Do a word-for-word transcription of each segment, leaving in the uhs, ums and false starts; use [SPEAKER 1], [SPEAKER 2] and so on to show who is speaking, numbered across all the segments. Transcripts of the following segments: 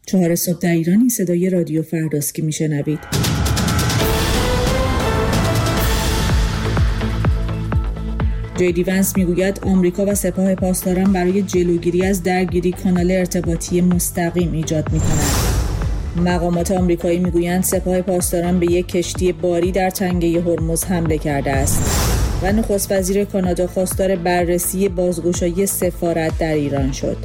[SPEAKER 1] چهار صبح در ایران. این صدای رادیو فرداست که میشنوید. جی دی ونس میگوید آمریکا و سپاه پاسداران برای جلوگیری از درگیری کانال ارتباطی مستقیم ایجاد میکنند. مقامات آمریکایی میگویند سپاه پاسداران به یک کشتی باری در تنگه هرمز حمله کرده است و نخست وزیر کانادا خواستار بررسی بازگشایی سفارت در ایران شد.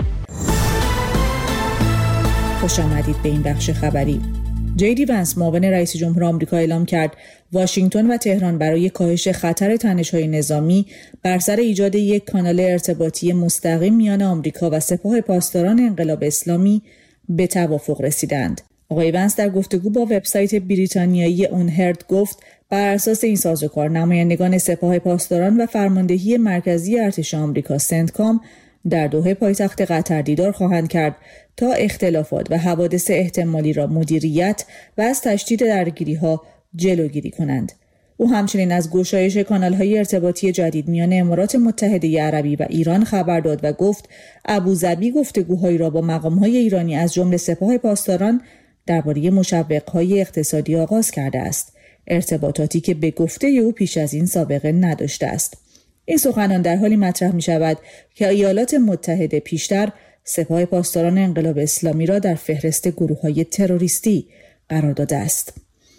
[SPEAKER 1] خوش آمدید به این بخش خبری. جی دی ونس معاون رئیس جمهور آمریکا اعلام کرد واشنگتن و تهران برای کاهش خطر تنش‌های نظامی بر سر ایجاد یک کانال ارتباطی مستقیم میان آمریکا و سپاه پاسداران انقلاب اسلامی به توافق رسیدند. آقای ونس در گفتگو با وبسایت بریتانیایی اونهرد گفت بر اساس این سازوکار نمایندگان سپاه پاسداران و فرماندهی مرکزی ارتش آمریکا سنتکام در دوحه پایتخت قطر دیدار خواهند کرد تا اختلافات و حوادث احتمالی را مدیریت و از تشدید درگیری‌ها جلوگیری کنند. او همچنین از گشایش کانال‌های ارتباطی جدید میان امارات متحده عربی و ایران خبر داد و گفت ابوظبی گفتگوهایی را با مقام‌های ایرانی از جمله سپاه پاسداران درباره مشوق‌های اقتصادی آغاز کرده است، ارتباطاتی که به گفته او پیش از این سابقه نداشته است. این سخنان در حالی مطرح می شود که ایالات متحده پیشتر سپاه پاسداران انقلاب اسلامی را در فهرست گروه‌های تروریستی قرار داده است.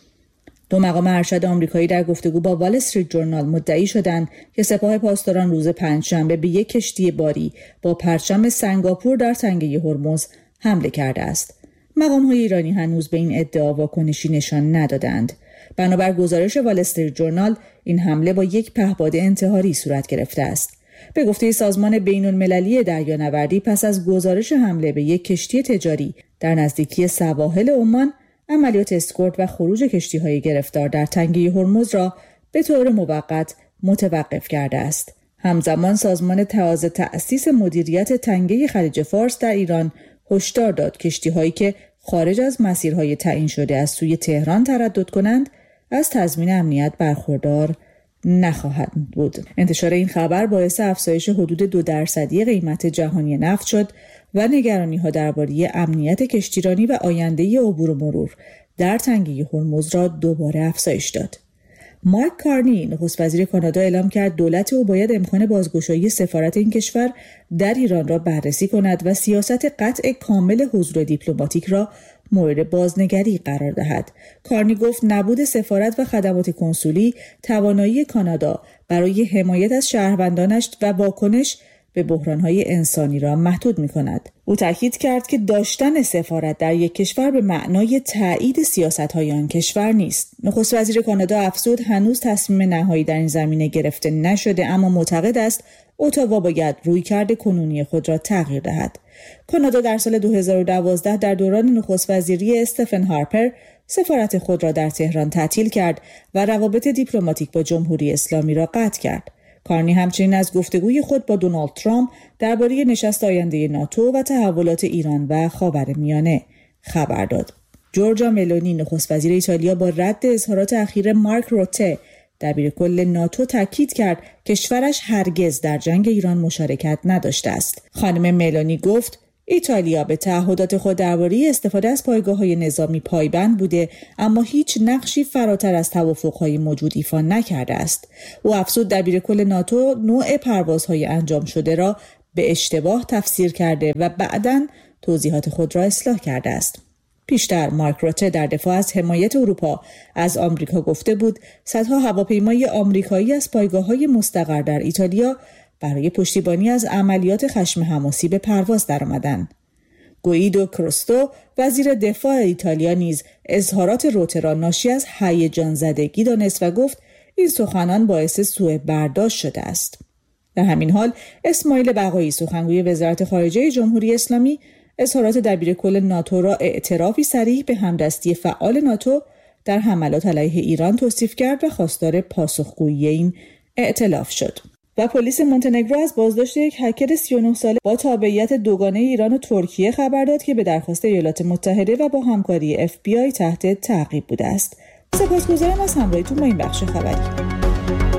[SPEAKER 1] دو مقام ارشد آمریکایی در گفتگو با وال استریت جورنال مدعی شدند که سپاه پاسداران روز پنجشنبه به یک کشتی باری با پرچم سنگاپور در تنگه هرمز حمله کرده است. مقام‌های ایرانی هنوز به این ادعا واکنشی نشان ندادند. بنابر گزارش وال استریت جورنال این حمله با یک پهپاد انتحاری صورت گرفته است. به گفته سازمان بین‌المللی دریانوردی پس از گزارش حمله به یک کشتی تجاری در نزدیکی سواحل عمان، عملیات اسکورت و خروج کشتی‌های گرفتار در تنگه هرمز را به طور موقت متوقف کرده است. همزمان سازمان تازه تأسیس مدیریت تنگه خلیج فارس در ایران هشدار داد کشتی‌هایی که خارج از مسیرهای تعیین شده از سوی تهران تردد کنند از تضمین امنیت برخوردار نخواهند بود. انتشار این خبر باعث افزایش حدود دو درصدی قیمت جهانی نفت شد و نگرانی‌ها درباره امنیت کشتیرانی و آینده عبور و مرور در تنگه هرمز را دوباره افزایش داد. مارک کارنی نخست وزیر کانادا اعلام کرد دولت او باید امکان بازگشایی سفارت این کشور در ایران را بررسی کند و سیاست قطع کامل حضور دیپلماتیک را مورد بازنگری قرار دهد. کارنی گفت نبود سفارت و خدمات کنسولی توانایی کانادا برای حمایت از شهروندانش و واکنش به بحران‌های انسانی را محدود می‌کند. او تاکید کرد که داشتن سفارت در یک کشور به معنای تایید سیاست‌های آن کشور نیست. نخست وزیر کانادا افزود هنوز تصمیم نهایی در این زمینه گرفته نشده، اما معتقد است اتاوا باید رویکرد کنونی خود را تغییر دهد. کانادا در سال دو هزار و دوازده در دوران نخست وزیری استفن هارپر سفارت خود را در تهران تعطیل کرد و روابط دیپلماتیک با جمهوری اسلامی را قطع کرد. کارنی همچنین از گفتگوی خود با دونالد ترامپ درباره نشست آینده ناتو و تحولات ایران و خاورمیانه خبر داد. جورجا ملونی نخست وزیر ایتالیا با رد اظهارات اخیر مارک روته دبیرکل ناتو تاکید کرد کشورش هرگز در جنگ ایران مشارکت نداشته است. خانم ملونی گفت ایتالیا به تعهدات خود درباره استفاده از پایگاه‌های نظامی پایبند بوده، اما هیچ نقشی فراتر از توافق‌های موجود ایفا نکرده است. او افزود دبیرکل ناتو نوع پروازهای انجام شده را به اشتباه تفسیر کرده و بعداً توضیحات خود را اصلاح کرده است. پیشتر مارک روته در دفاع از حمایت اروپا از آمریکا گفته بود صدها هواپیمای آمریکایی از پایگاه‌های مستقر در ایتالیا برای پشتیبانی از عملیات خشم حماسی به پرواز درآمدند. گویدو کروستو وزیر دفاع ایتالیا نیز اظهارات روته را ناشی از هیجان زدگی دانست و گفت این سخنان باعث سوء برداشت شده است. در همین حال اسماعیل بقایی سخنگوی وزارت خارجه جمهوری اسلامی اظهارات دبیرکل ناتو را اعترافی صریح به همدستی فعال ناتو در حملات علیه ایران توصیف کرد و خواستار پاسخگویی این ائتلاف شد. و پلیس مونتنگرو از بازداشت یک هکر سی و نه ساله با تابعیت دوگانه ایران و ترکیه خبر داد که به درخواست ایالات متحده و با همکاری اف بی آی تحت تعقیب بوده است. سپاسگزارم از همراهیتون با این بخش خبری.